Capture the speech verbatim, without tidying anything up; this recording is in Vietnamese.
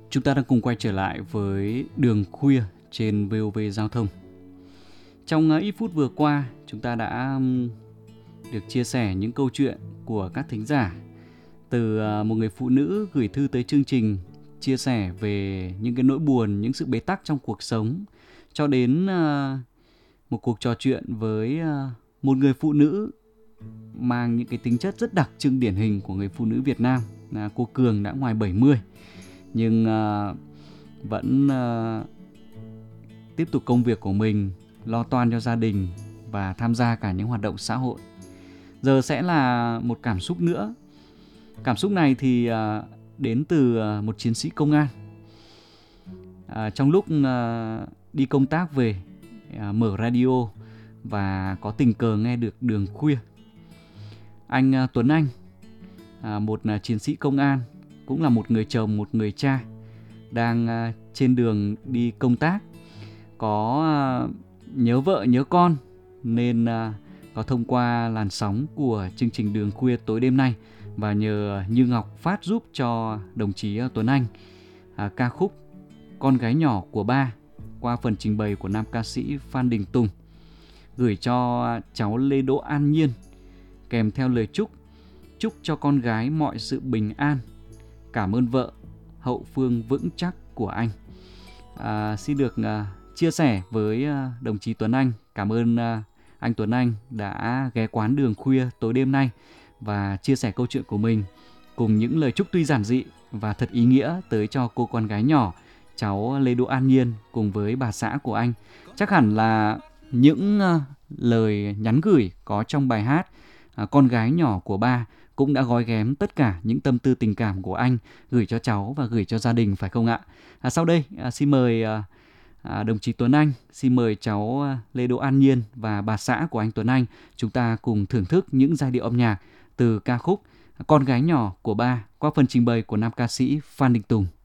Chúng ta đang cùng quay trở lại với Đường Khuya trên vê o vê Giao thông. Trong ít phút vừa qua, chúng ta đã được chia sẻ những câu chuyện của các thính giả. Từ một người phụ nữ gửi thư tới chương trình chia sẻ về những cái nỗi buồn, những sự bế tắc trong cuộc sống, cho đến một cuộc trò chuyện với một người phụ nữ mang những cái tính chất rất đặc trưng điển hình của người phụ nữ Việt Nam. Là cô Cường đã ngoài bảy mươi nhưng uh, vẫn uh, tiếp tục công việc của mình, lo toan cho gia đình và tham gia cả những hoạt động xã hội. Giờ sẽ là một cảm xúc nữa. Cảm xúc này thì uh, đến từ uh, một chiến sĩ công an. Uh, trong lúc uh, đi công tác về, uh, mở radio và có tình cờ nghe được Đường Khuya. Anh uh, Tuấn Anh, uh, một uh, chiến sĩ công an, cũng là một người chồng, một người cha, đang uh, trên đường đi công tác, có uh, nhớ vợ nhớ con, nên uh, có thông qua làn sóng của chương trình Đường Khuya tối đêm nay và nhờ Như Ngọc phát giúp cho đồng chí uh, Tuấn Anh uh, ca khúc Con Gái Nhỏ Của Ba qua phần trình bày của nam ca sĩ Phan Đình Tùng, gửi cho uh, cháu Lê Đỗ An Nhiên, kèm theo lời chúc chúc cho con gái mọi sự bình an. Cảm ơn vợ, hậu phương vững chắc của anh. À, xin được uh, chia sẻ với uh, đồng chí Tuấn Anh. Cảm ơn uh, anh Tuấn Anh đã ghé quán Đường Khuya tối đêm nay và chia sẻ câu chuyện của mình cùng những lời chúc tuy giản dị và thật ý nghĩa tới cho cô con gái nhỏ, cháu Lê Đỗ An Nhiên cùng với bà xã của anh. Chắc hẳn là những uh, lời nhắn gửi có trong bài hát uh, Con Gái Nhỏ Của Ba cũng đã gói ghém tất cả những tâm tư tình cảm của anh gửi cho cháu và gửi cho gia đình, phải không ạ? À, sau đây à, xin mời à, à, đồng chí Tuấn Anh, xin mời cháu à, Lê Đỗ An Nhiên và bà xã của anh Tuấn Anh, chúng ta cùng thưởng thức những giai điệu âm nhạc từ ca khúc Con Gái Nhỏ Của Ba qua phần trình bày của nam ca sĩ Phan Đình Tùng.